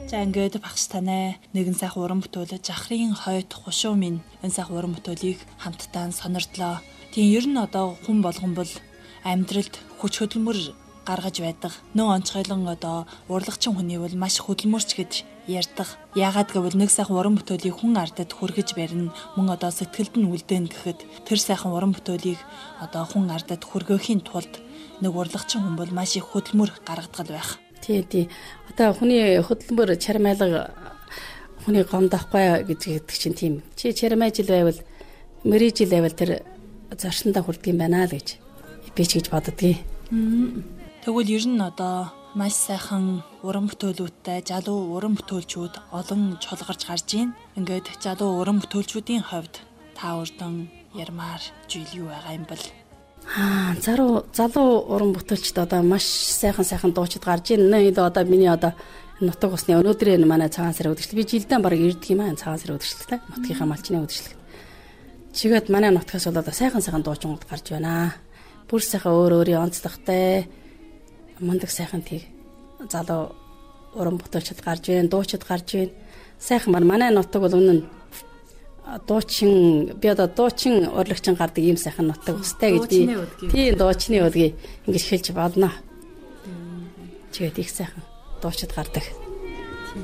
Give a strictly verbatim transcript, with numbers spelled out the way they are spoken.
За ингээд багш танай нэгэн сайхан уран бүтээлд жахрын хойд хушуу минь энэ сайхан уран бүтээлийг хамтдаа сонирдлоо. Тийм ер нь одоо хүн болгон бол амьдралд хүч хөдөлмөр гаргаж байдаг. Нөө онцгойлон одоо урлагчин хүний бол маш хөдөлмөрч гэж ярьдаг. Яагаад гэвэл нэг сайхан уран бүтээлийг хүн ардад хүргэж барина. Мөн одоо сэтгэлд нь үлдээн гэхэд тэр сайхан уран бүтээлийг одоо хүн ардад хүргөхийн тулд нэг урлагчин хүн бол маш их хөдөлмөр гаргадаг байх. Тий, тий. Одоо хүний хөдөлмөр чармайлга хүний гомдохгүй гэж гэдэг чинь тийм. Чи чармайжил байвал мөрийжил байвал тэр зоршиндаа хүрдэг юм байна л гэж би ч гэж боддгийг. Тэгвэл ер нь одоо маш сайхан уран бүтээлүүдтэй залуу уран бүтээлчүүд олон чулгарч гарч ийн. Ингээд залуу уран бүтээлчүүдийн хувьд та урдан ярмаар зүйл юу байгаа юм бэл? Аа, залуу залуу уран бүтээлчд одоо маш сайхан сайхан дуучид гарч ийн. Нэ одоо миний одоо нутаг усны өнөөдрийн манай цагаан сар үдшил би жилдээ бараг ирдэг юм аа цагаан сар үдшилтэй. Нутгийнхаа малчны үдшил. Чигээд манай нутгаас бол одоо сайхан сайхан дуучингууд гарч байна. Бүр сайхан өөр өөрийн онцлогтой мундаг сайхан тийг залуу уран бүтээлчд гарч байна, дуучид гарч байна. Сайхан манай нутаг бол үнэн дуучин би одоо дуучин урлагчин гардаг ийм сайхан нутаг устай гэж би тийм дуучны өдгий ингэж хэлж бодно. Чигээд их сайхан дуучид гардаг.